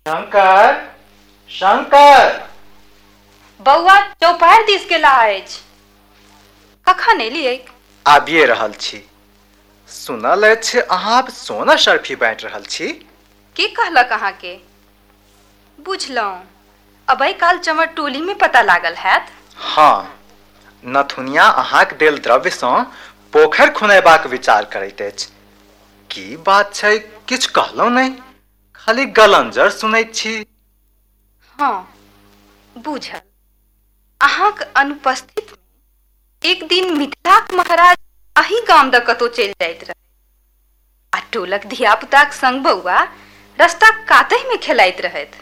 शंकर, शंकर, बौआ चौपहर दिस गेला अछि। कखन एलियै? आबिए रहल छी। सुनल अछि अहाँ सोना शर्फी बाँटि रहल छी। के कहलक अहाँके? बुझलहुँ, अबै काल चमर टोली में पता लागल हैत। हाँ, नथुनिया अहाँक देल द्रव्यसँ पोखरि खुनयबाक विचार करैत अछि। की बात छै, किछु कहलहुँ नहि, खाली गलंजर सुनैत छी। हाँ, बुझल। अहाँक अनुपस्थित में एक दिन मिथिलाक महाराज अही गाम द कतौ चलि जाइत रहे आ टोलक धियापुताक संग बौआ रस्ता कातहि में खेलाइत रहथि।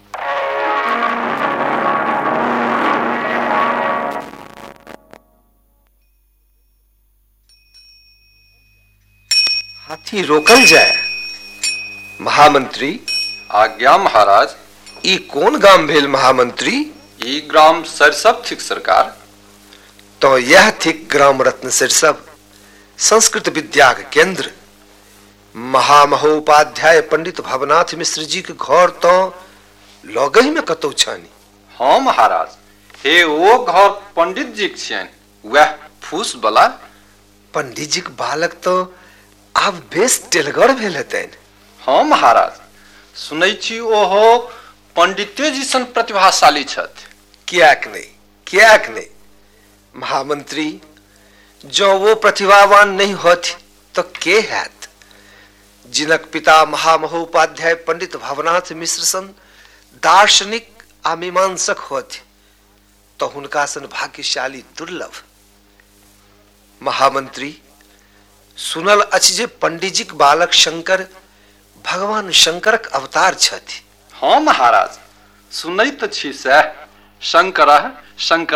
हाथी रोकल जाय। महामंत्री। आज्ञा महाराज। ई कोन गाम भेल महामंत्री? ई ग्राम सरिसब थिक सरकार। तो यह थिक ग्राम रत्न सरिसब, संस्कृत विद्या के केंद्र। महामहोपाध्याय पंडित भवनाथ मिश्र जी के घर तो लगही में कतौ छनि। हाँ महाराज, हे ओ घर पंडित जी के छियनि, वह फूस वाला। पंडित जी के बालक तो आब बेस टेलगर भेल हेतनि। हाँ महाराज, सुनै छी ओहो पंडिते जी सन प्रतिभाशाली छथि। कियाक नहीं महामंत्री, जो वो प्रतिभावान नहीं होती तो के हैत? जिनक पिता महामहोपाध्याय पंडित भवनाथ मिश्र सन दार्शनिक आ मीमांसक होती तो हुनका सन भाग्यशाली दुर्लभ। महामंत्री, सुनल अछि जे पंडित जी के बालक शंकर भगवान शंकरक अवतार छथि। हाँ महाराज, सुनैत छी सैह। शंकर